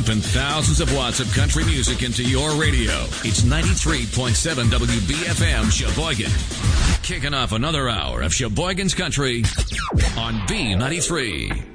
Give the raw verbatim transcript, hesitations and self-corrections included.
Pumping thousands of watts of country music into your radio. It's ninety-three point seven W B F M Sheboygan. Kicking off another hour of Sheboygan's Country on B ninety-three.